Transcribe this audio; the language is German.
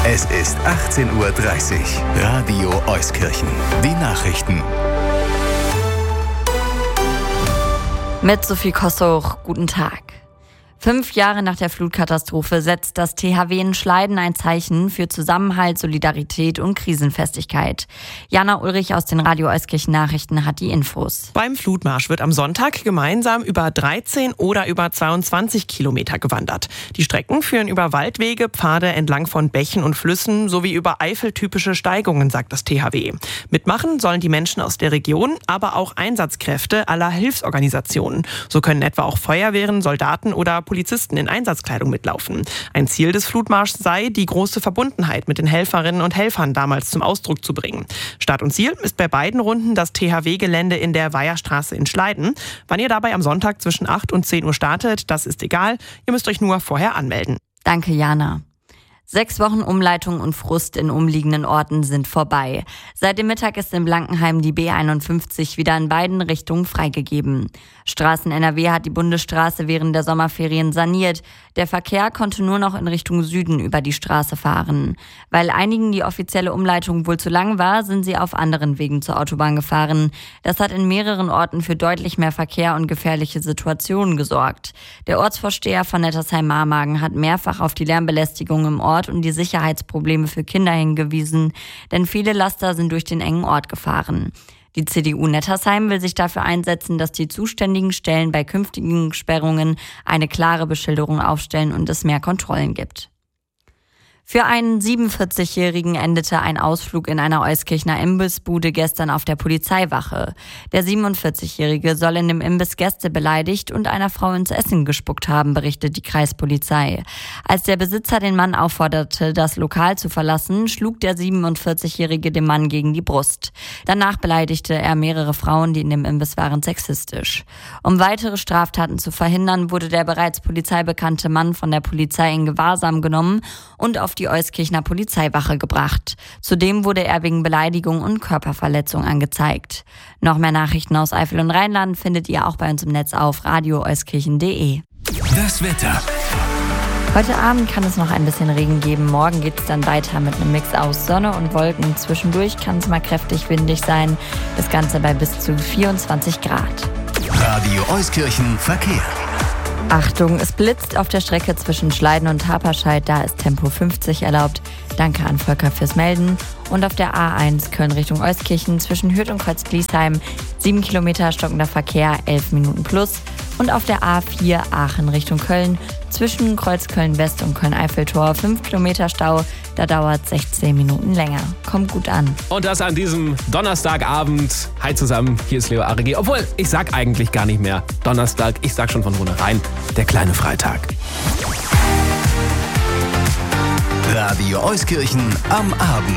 Es ist 18:30 Uhr. Radio Euskirchen. Die Nachrichten. Mit Sophie Kossoch, guten Tag. 5 Jahre nach der Flutkatastrophe setzt das THW in Schleiden ein Zeichen für Zusammenhalt, Solidarität und Krisenfestigkeit. Jana Ulrich aus den Radio Euskirchen Nachrichten hat die Infos. Beim Flutmarsch wird am Sonntag gemeinsam über 13 oder über 22 Kilometer gewandert. Die Strecken führen über Waldwege, Pfade entlang von Bächen und Flüssen sowie über eifeltypische Steigungen, sagt das THW. Mitmachen sollen die Menschen aus der Region, aber auch Einsatzkräfte aller Hilfsorganisationen. So können etwa auch Feuerwehren, Soldaten oder Polizisten in Einsatzkleidung mitlaufen. Ein Ziel des Flutmarschs sei, die große Verbundenheit mit den Helferinnen und Helfern damals zum Ausdruck zu bringen. Start und Ziel ist bei beiden Runden das THW-Gelände in der Weiherstraße in Schleiden. Wann ihr dabei am Sonntag zwischen 8 und 10 Uhr startet, das ist egal. Ihr müsst euch nur vorher anmelden. Danke, Jana. 6 Wochen Umleitung und Frust in umliegenden Orten sind vorbei. Seit dem Mittag ist in Blankenheim die B51 wieder in beiden Richtungen freigegeben. Straßen NRW hat die Bundesstraße während der Sommerferien saniert. Der Verkehr konnte nur noch in Richtung Süden über die Straße fahren. Weil einigen die offizielle Umleitung wohl zu lang war, sind sie auf anderen Wegen zur Autobahn gefahren. Das hat in mehreren Orten für deutlich mehr Verkehr und gefährliche Situationen gesorgt. Der Ortsvorsteher von Nettersheim-Marmagen hat mehrfach auf die Lärmbelästigung im Ort und die Sicherheitsprobleme für Kinder hingewiesen, denn viele Laster sind durch den engen Ort gefahren. Die CDU Nettersheim will sich dafür einsetzen, dass die zuständigen Stellen bei künftigen Sperrungen eine klare Beschilderung aufstellen und es mehr Kontrollen gibt. Für einen 47-Jährigen endete ein Ausflug in einer Euskirchener Imbissbude gestern auf der Polizeiwache. Der 47-Jährige soll in dem Imbiss Gäste beleidigt und einer Frau ins Essen gespuckt haben, berichtet die Kreispolizei. Als der Besitzer den Mann aufforderte, das Lokal zu verlassen, schlug der 47-Jährige den Mann gegen die Brust. Danach beleidigte er mehrere Frauen, die in dem Imbiss waren, sexistisch. Um weitere Straftaten zu verhindern, wurde der bereits polizeibekannte Mann von der Polizei in Gewahrsam genommen und auf die Euskirchener Polizeiwache gebracht. Zudem wurde er wegen Beleidigung und Körperverletzung angezeigt. Noch mehr Nachrichten aus Eifel und Rheinland findet ihr auch bei uns im Netz auf radioeuskirchen.de. Das Wetter. Heute Abend kann es noch ein bisschen Regen geben. Morgen geht es dann weiter mit einem Mix aus Sonne und Wolken. Zwischendurch kann es mal kräftig windig sein. Das Ganze bei bis zu 24 Grad. Radio Euskirchen Verkehr. Achtung, es blitzt auf der Strecke zwischen Schleiden und Haperscheid, da ist Tempo 50 erlaubt. Danke an Volker fürs Melden. Und auf der A1 Köln Richtung Euskirchen zwischen Hürth und Kreuzgliesheim 7 Kilometer stockender Verkehr, 11 Minuten plus. Und auf der A4 Aachen Richtung Köln zwischen Kreuzköln West und Köln-Eiffeltor 5 Kilometer Stau, da dauert 16 Minuten länger. Kommt gut an. Und das an diesem Donnerstagabend. Hi zusammen, hier ist Leo Arigi. Obwohl, ich sag eigentlich gar nicht mehr Donnerstag, ich sag schon von vornherein, der kleine Freitag. Radio Euskirchen am Abend.